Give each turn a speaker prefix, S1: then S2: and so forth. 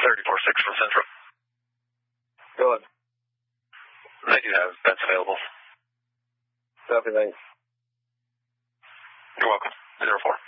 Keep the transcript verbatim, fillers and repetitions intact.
S1: thirty-four six from Central.
S2: Go ahead.
S1: I do have beds available.
S2: Copy, thanks.
S1: You're welcome. Zero four.